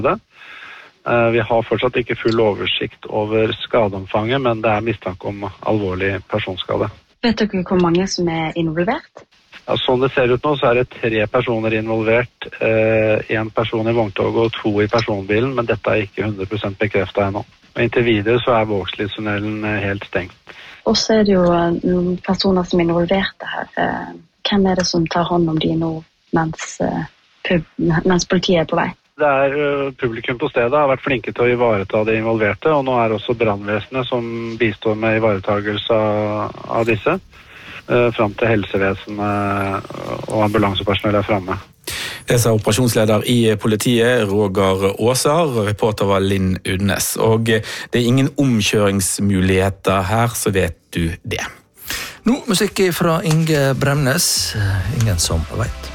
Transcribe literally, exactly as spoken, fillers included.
det. Vi har fortsatt ikke full oversikt over skadeomfanget, men det er mistanke om alvorlig personskade. Vet dere hvor mange som er involvert? Ja, sånn det ser ut nå, så er det tre personer involvert. En person i vogntoget og to i personbilen, men dette er ikke hundre prosent bekreftet ennå. Og inntil videre så er Vågslidtunnelen helt stengt. Og så er det jo noen personer som er involverte her. Hvem er det som tar hånd om de nå mens, mens politiet er på vei? Det er publikum på stedet har vært flinke til å ivareta de involverte, og nå er også brannvesenet som bistår med ivaretagelse av, av disse, fram til helsevesenet og ambulansepersonell er fremme. Det sa operasjonsleder i politiet, Roger Åsar, reporter var Linn Udnes. Og det er ingen omkjøringsmuligheter her, så vet du det. Nå musikk fra Inge Bremnes, ingen som vet.